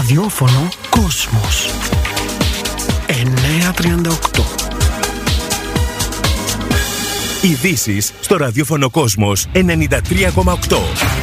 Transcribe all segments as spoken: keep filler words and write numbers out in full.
Ραδιόφωνο Κόσμος εννιακόσια τριάντα οκτώ. Ειδήσεις στο ραδιόφωνο Κόσμος ενενήντα τρία κόμμα οκτώ.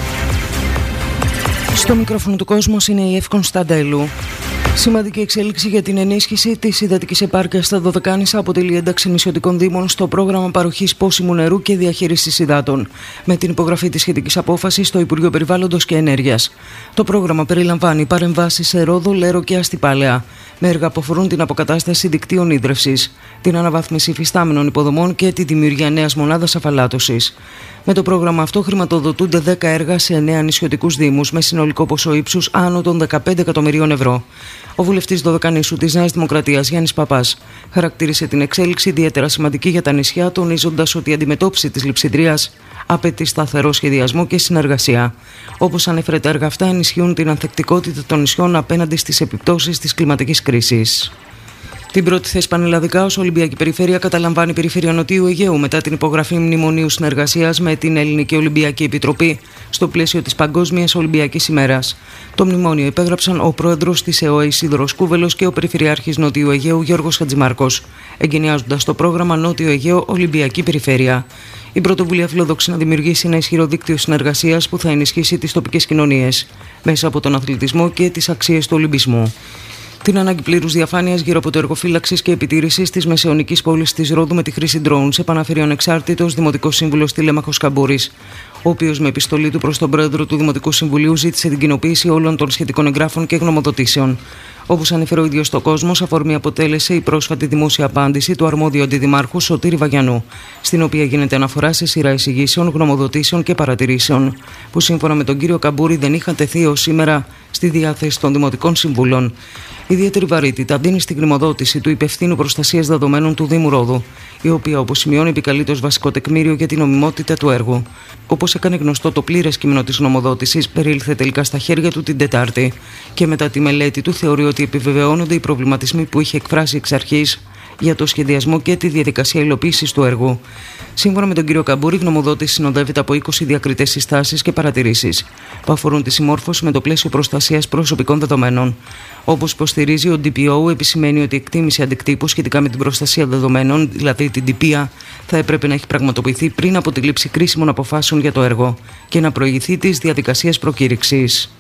Στο μικρόφωνο του Κόσμος είναι η Εύη Κωνσταντέλου. Σημαντική εξέλιξη για την ενίσχυση της υδατικής επάρκειας στα Δωδεκάνησα αποτελεί ένταξη νησιωτικών δήμων στο πρόγραμμα παροχής πόσιμου νερού και διαχείρισης υδάτων, με την υπογραφή της σχετικής απόφασης στο Υπουργείο Περιβάλλοντος και Ενέργειας. Το πρόγραμμα περιλαμβάνει παρεμβάσεις σε Ρόδο, Λέρο και Αστιπάλαια, με έργα που αφορούν την αποκατάσταση δικτύων ίδρευσης, την αναβάθμιση υφιστάμενων υποδομών και τη δημιουργία νέας μονάδας αφαλάτωσης. Με το πρόγραμμα αυτό χρηματοδοτούνται δέκα έργα σε εννέα νησιωτικούς δήμους με συνολικό ποσό ύψους άνω των δεκαπέντε εκατομμυρίων ευρώ. Ο βουλευτής Δωδεκανήσου της Νέας Δημοκρατίας, Γιάννης Παπάς, χαρακτήρισε την εξέλιξη ιδιαίτερα σημαντική για τα νησιά, τονίζοντας ότι η αντιμετώπιση της λειψιδρίας απαιτεί σταθερό σχεδιασμό και συνεργασία. Όπως ανέφερε, τα έργα αυτά ενισχύουν την ανθεκτικότητα των νησιών απέναντι στις επιπτώσεις της κλιματικής κρίσης. Την πρώτη θέση πανελλαδικά ως Ολυμπιακή Περιφέρεια καταλαμβάνει η Περιφέρεια Νοτιού Αιγαίου μετά την υπογραφή μνημονίου συνεργασίας με την Ελληνική Ολυμπιακή Επιτροπή στο πλαίσιο της Παγκόσμιας Ολυμπιακής ημέρας. Το μνημόνιο υπέγραψαν ο πρόεδρος της ΕΟΕ Σίδωρος Κούβελος και ο Περιφερειάρχης Νοτιού Αιγαίου Γιώργος Χατζημάρκος, εγκαινιάζοντας το πρόγραμμα Νότιο Αιγαίο Ολυμπιακή Περιφέρεια. Η πρωτοβουλία φιλοδοξεί να δημιουργήσει ένα ισχυρό δίκτυο συνεργασίας που θα ενισχύσει τις τοπικές κοινωνίες μέσα από τον αθλητισμό και τις αξίες του Ολυμπισμού. Την ανάγκη πλήρους διαφάνειας γύρω από το έργο φύλαξης και επιτήρησης της μεσαιωνικής πόλης της Ρόδου με τη χρήση drones επαναφέρει ο ανεξάρτητος Δημοτικός Σύμβουλος Τηλέμαχος Καμπούρης, ο οποίος με επιστολή του προς τον πρόεδρο του Δημοτικού Συμβουλίου ζήτησε την κοινοποίηση όλων των σχετικών εγγράφων και γνωμοδοτήσεων. Όπως ανέφερε ο ίδιος στο Κόσμος, αφορμή αποτέλεσε η πρόσφατη δημόσια απάντηση του αρμόδιου αντιδημάρχου Σωτήρη Βαγιανού, στην οποία γίνεται αναφορά σε σειρά εισηγήσεων, γνωμοδοτήσεων και παρατηρήσεων, που σύμφωνα με τον κύριο Καμπούρη δεν είχαν τεθεί ως σήμερα στη διάθεση των Δημοτικών Συμβουλών. Ιδιαίτερη βαρύτητα δίνει στην γνωμοδότηση του Υπευθύνου Προστασίας Δεδομένων του Δήμου Ρόδου, η οποία, όπως σημειώνει, επικαλείται ως βασικό τεκμήριο για την νομιμότητα του έργου. Όπως έκανε γνωστό, το πλήρες κείμενο της γνωμοδότησης περιήλθε τελικά στα χέρια του την Τετάρτη και μετά τη μελέτη του θεωρεί ότι επιβεβαιώνονται οι προβληματισμοί που είχε εκφράσει εξ αρχής για το σχεδιασμό και τη διαδικασία υλοποίησης του έργου. Σύμφωνα με τον κύριο Καμπούρη, η γνωμοδότηση συνοδεύεται από είκοσι διακριτές συστάσεις και παρατηρήσεις που αφορούν τη συμμόρφωση με το πλαίσιο προστασίας προσωπικών δεδομένων. Όπως υποστηρίζει, ο ντι πι ο επισημαίνει ότι η εκτίμηση αντικτύπου σχετικά με την προστασία δεδομένων, δηλαδή την ΤΠΙΑ, θα έπρεπε να έχει πραγματοποιηθεί πριν από τη λήψη κρίσιμων αποφάσεων για το έργο και να προηγηθεί της διαδικασίας προκήρυξης.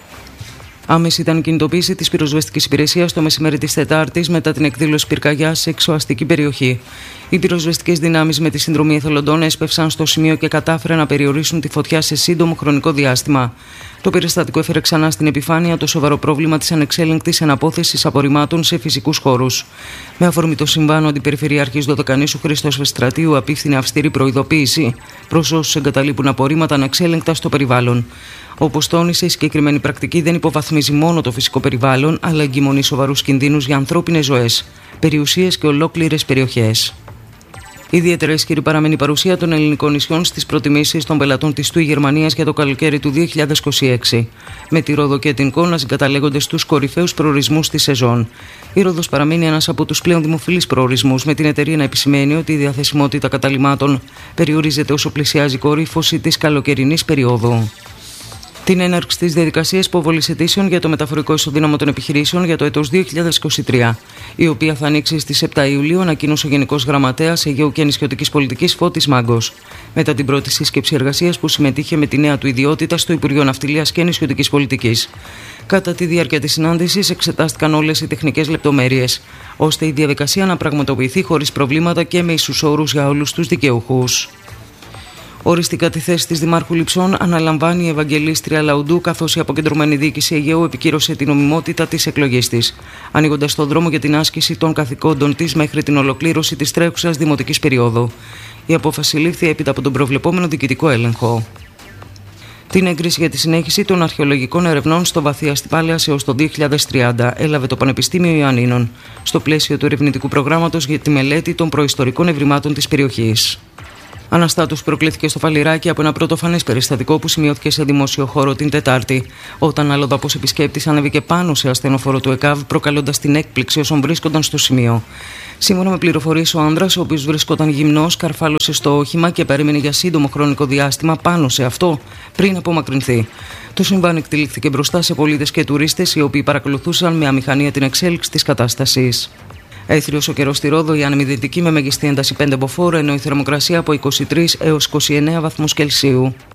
Άμεση ήταν η κινητοποίηση της πυροσβεστικής υπηρεσίας το μεσημέρι της Τετάρτης μετά την εκδήλωση πυρκαγιάς σε εξωαστική περιοχή. Οι πυροσβεστικές δυνάμεις με τη συνδρομή εθελοντών έσπευσαν στο σημείο και κατάφεραν να περιορίσουν τη φωτιά σε σύντομο χρονικό διάστημα. Το περιστατικό έφερε ξανά στην επιφάνεια το σοβαρό πρόβλημα της ανεξέλεγκτης εναπόθεσης απορριμμάτων σε φυσικούς χώρους. Με αφορμή το συμβάν, ο Αντιπεριφερειάρχης Δωδεκανήσου Χρήστος Βεστρατείου απίφθινε αυστηρή προειδοποίηση προς όσους εγκαταλείπουν απορρίμματα ανεξέλεγκτα στο περιβάλλον. Όπως τόνισε, η συγκεκριμένη πρακτική δεν υποβαθμίζει μόνο το φυσικό περιβάλλον, αλλά εγκυμονεί σοβαρούς κινδύνους για ανθρώπινες ζωές, περιουσίες και ολόκληρες περιοχές. Ιδιαίτερα ισχυρή παραμένει η παρουσία των ελληνικών νησιών στις προτιμήσεις των πελατών της ΤΟΥ Γερμανίας για το καλοκαίρι του δύο χιλιάδες είκοσι έξι, με τη Ρόδο και την Κό να συγκαταλέγονται στους κορυφαίους προορισμούς της σεζόν. Η Ρόδος παραμένει ένας από τους πλέον δημοφιλείς προορισμούς, με την εταιρεία να επισημαίνει ότι η διαθεσιμότητα καταλυμάτων περιορίζεται όσο πλησιάζει η κορύφωση της καλοκαιρινής περίοδου. Την έναρξη της διαδικασίας υποβολής αιτήσεων για το μεταφορικό ισοδύναμο των επιχειρήσεων για το έτος δύο χιλιάδες είκοσι τρία, η οποία θα ανοίξει στις επτά Ιουλίου, ανακοίνωσε ο Γενικός Γραμματέας Αιγαίου και Νησιωτικής Πολιτικής Φώτης Μάγκος, μετά την πρώτη σύσκεψη εργασίας που συμμετείχε με τη νέα του ιδιότητα στο Υπουργείο Ναυτιλίας και Νησιωτικής Πολιτικής. Κατά τη διάρκεια της συνάντησης εξετάστηκαν όλες οι τεχνικές λεπτομέρειες, ώστε η διαδικασία να πραγματοποιηθεί χωρίς προβλήματα και με ίσους όρους για όλους τους δικαιούχους. Οριστικά τη θέση της Δημάρχου Λειψών αναλαμβάνει η Ευαγγελίστρια Λαουντού, καθώς η αποκεντρωμένη διοίκηση Αιγαίου επικύρωσε την νομιμότητα της εκλογής της, ανοίγοντας τον δρόμο για την άσκηση των καθηκόντων της μέχρι την ολοκλήρωση της τρέχουσας δημοτικής περίοδου. Η απόφαση λήφθη έπειτα από τον προβλεπόμενο διοικητικό έλεγχο. Την έγκριση για τη συνέχιση των αρχαιολογικών ερευνών στο βαθύ Αστιπάλαιας έως το δύο χιλιάδες τριάντα έλαβε το Πανεπιστήμιο Ιωαννίνων, στο πλαίσιο του ερευνητικού προγράμματος για τη μελέτη των προϊστορικών ευρημάτων της περιοχής. Αναστάτους προκλήθηκε στο Φαλιράκι από ένα πρωτοφανές περιστατικό που σημειώθηκε σε δημόσιο χώρο την Τετάρτη, όταν αλλοδαπός επισκέπτης ανέβηκε πάνω σε ασθενοφόρο του ΕΚΑΒ, προκαλώντας την έκπληξη όσων βρίσκονταν στο σημείο. Σύμφωνα με πληροφορίες, ο άνδρας, ο οποίος βρισκόταν γυμνός, καρφάλωσε στο όχημα και περίμενε για σύντομο χρονικό διάστημα πάνω σε αυτό πριν απομακρυνθεί. Το συμβάν εκτελήχθηκε μπροστά σε πολίτες και τουρίστες οι οποίοι παρακολουθούσαν με αμηχανία την εξέλιξη της κατάστασης. Έθριος ο καιρός στη Ρόδο, η ανεμιδυτική με μεγιστή ένταση πέντε μποφόρ, ενώ η θερμοκρασία από είκοσι τρεις έως είκοσι εννέα βαθμούς Κελσίου.